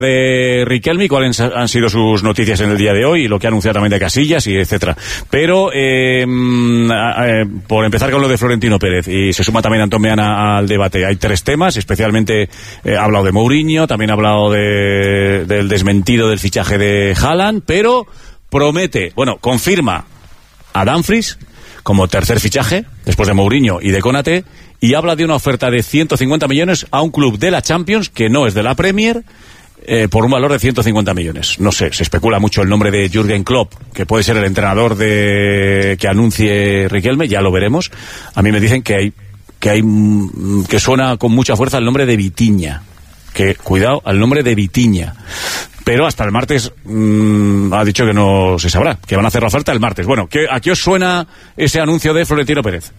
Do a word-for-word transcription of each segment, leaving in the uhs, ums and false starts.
de Riquelme, cuáles han sido sus noticias en el día de hoy y lo que ha anunciado también de Casillas y etcétera. Pero eh, eh, por empezar con lo de Florentino Pérez, y se suma también Antón Meana al debate, hay tres temas, especialmente eh, ha hablado de Mourinho, también ha hablado de, del desmentido del fichaje de Haaland, pero promete, bueno, confirma a Dumfries como tercer fichaje después de Mourinho y de Konaté, y habla de una oferta de ciento cincuenta millones a un club de la Champions que no es de la Premier, Eh, por un valor de ciento cincuenta millones. No sé, se especula mucho el nombre de Jürgen Klopp, que puede ser el entrenador de que anuncie Riquelme, ya lo veremos. A mí me dicen que hay que hay que suena con mucha fuerza el nombre de Vitinha. Que cuidado al nombre de Vitinha. Pero hasta el martes mmm, ha dicho que no se sabrá, que van a hacer la oferta el martes. Bueno, ¿qué, ¿a qué os suena ese anuncio de Florentino Pérez?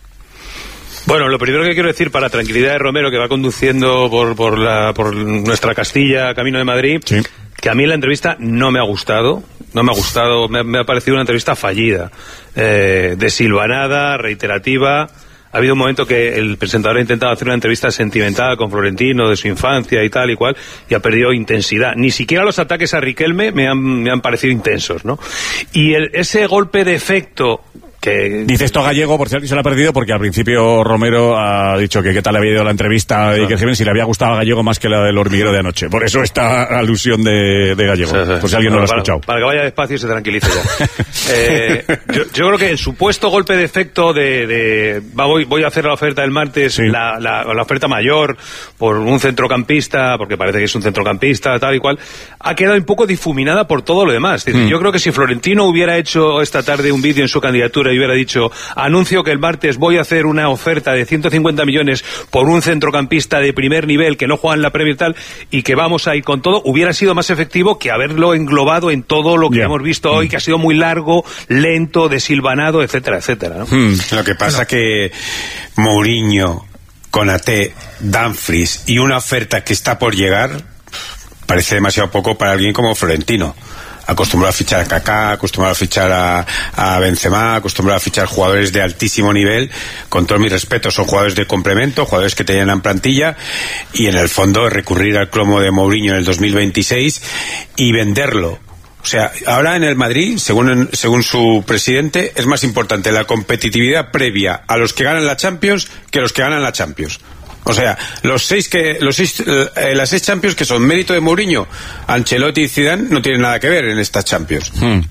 Bueno, lo primero que quiero decir, para tranquilidad de Romero, que va conduciendo por, por, la, por nuestra Castilla, camino de Madrid, sí, que a mí la entrevista no me ha gustado, no me ha gustado, me, me ha parecido una entrevista fallida, eh, desilvanada, reiterativa. Ha habido un momento que el presentador ha intentado hacer una entrevista sentimental con Florentino, de su infancia y tal y cual, y ha perdido intensidad. Ni siquiera los ataques a Riquelme me han, me han parecido intensos, ¿no? Y el, ese golpe de efecto... Que... Dice esto Gallego, por si alguien se lo ha perdido, porque al principio Romero ha dicho que qué tal había ido la entrevista y que si le había gustado a Gallego más que la del hormiguero de anoche. Por eso esta alusión de, de Gallego, sí, sí, por si alguien no, no lo ha para, escuchado. Para que vaya despacio y se tranquilice ya. eh, yo, yo creo que el supuesto golpe de efecto de, de va, voy, voy a hacer la oferta del martes, sí, la, la, la oferta mayor por un centrocampista, porque parece que es un centrocampista, tal y cual, ha quedado un poco difuminada por todo lo demás. Es decir, mm. yo creo que si Florentino hubiera hecho esta tarde un vídeo en su candidatura y hubiera dicho, anuncio que el martes voy a hacer una oferta de ciento cincuenta millones por un centrocampista de primer nivel que no juega en la Premier y tal, y que vamos a ir con todo, hubiera sido más efectivo que haberlo englobado en todo lo que yeah. hemos visto hoy, que ha sido muy largo, lento, desilvanado, etcétera, etcétera, ¿no? Hmm. Lo que pasa bueno. que Mourinho, Konaté, Dumfries y una oferta que está por llegar parece demasiado poco para alguien como Florentino, acostumbrado a fichar a Kaká, acostumbrado a fichar a, a Benzema, acostumbrado a fichar jugadores de altísimo nivel. Con todo mi respeto, son jugadores de complemento, jugadores que te llenan plantilla, y en el fondo recurrir al cromo de Mourinho en el dos mil veintiséis y venderlo. O sea, ahora en el Madrid, según, según su presidente, es más importante la competitividad previa a los que ganan la Champions que los que ganan la Champions. O sea, los seis que los seis, eh, las seis Champions que son mérito de Mourinho, Ancelotti y Zidane no tienen nada que ver en estas Champions. Hmm.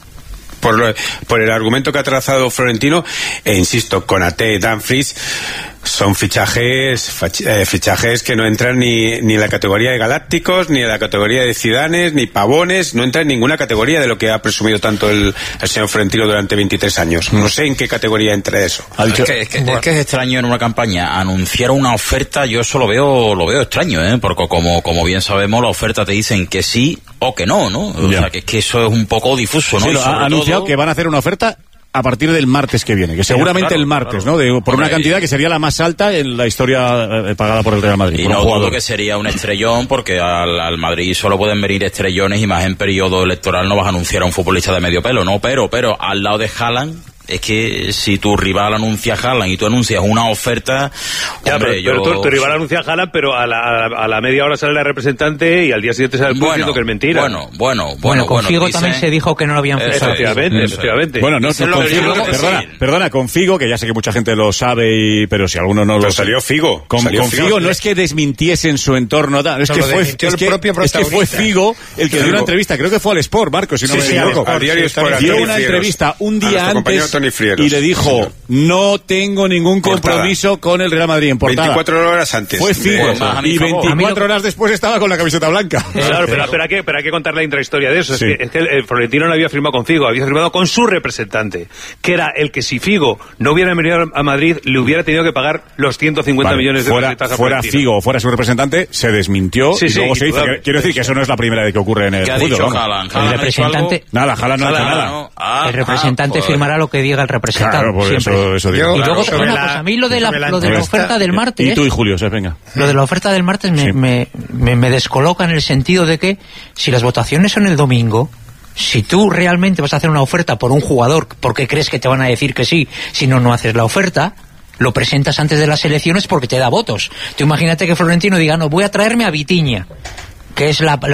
Por, por el argumento que ha trazado Florentino, e insisto, Konaté y Dumfries son fichajes eh, fichajes que no entran ni, ni en la categoría de galácticos, ni en la categoría de Zidanes, ni pavones, no entran en ninguna categoría de lo que ha presumido tanto el, el señor Florentino durante veintitrés años. No sé en qué categoría entra eso. Es que es, que, es que es extraño en una campaña anunciar una oferta, yo eso lo veo, lo veo extraño, ¿eh? Porque como, como bien sabemos, la oferta te dicen que sí o que no, ¿no? O yeah. sea, que es que eso es un poco difuso, ¿no? Sí, ha anunciado todo... que van a hacer una oferta a partir del martes que viene, que seguramente claro, el martes, claro. ¿no? De, por una cantidad que sería la más alta en la historia eh, pagada por el Real Madrid. Y no dudo que sería un estrellón, porque al, al Madrid solo pueden venir estrellones, y más en periodo electoral no vas a anunciar a un futbolista de medio pelo, ¿no? Pero, pero al lado de Haaland, es que si tu rival anuncia a Haaland y tú anuncias una oferta, ya, hombre, pero, pero yo... tu, tu rival anuncia a Haaland, pero a la, a la media hora sale la representante y al día siguiente sale el bueno, diciendo que es mentira. Bueno, bueno, bueno. Bueno, con bueno, Figo dice... también se dijo que no lo habían fichado. Efectivamente, efectivamente. Bueno, no, no con Figo, perdona, perdona, con Figo, que ya sé que mucha gente lo sabe, y, pero si alguno no pero lo salió Figo. Con, salió con Figo, Figo no es que desmintiese en su entorno, no, es, no, que fue, es, que, es que fue Figo el que dio una entrevista, creo que fue al Sport, Marcos, si no sí, me sí, equivoco. Al diario Sport, dio una entrevista un día antes y le dijo: no tengo ningún compromiso con el Real Madrid en portada. veinticuatro horas antes. Fue Figo. Y veinticuatro horas después estaba con la camiseta blanca. Claro, pero, pero, hay, que, pero hay que contar la intrahistoria de eso. Sí. Es que, es que el Florentino no había firmado con Figo, había firmado con su representante, que era el que, si Figo no hubiera venido a Madrid, le hubiera tenido que pagar los ciento cincuenta vale, millones de fuera, pesetas a fuera Figo o fuera su representante, se desmintió sí, y sí, luego se dice. Que, quiero decir que eso no es la primera vez que ocurre en el fútbol. El representante. Nada, Haaland no ha hecho nada. Ah, el representante ah, firmará lo que diga el representante. Claro, por eso, eso digo. Y luego, una cosa, la, a mí lo de la, lo de la oferta del martes... Y tú y Julio, se venga. Lo de la oferta del martes me, sí. me, me, me descoloca en el sentido de que si las votaciones son el domingo, si tú realmente vas a hacer una oferta por un jugador porque crees que te van a decir que sí, si no, no haces la oferta, lo presentas antes de las elecciones porque te da votos. Tú imagínate que Florentino diga, no, voy a traerme a Vitinha. que es la,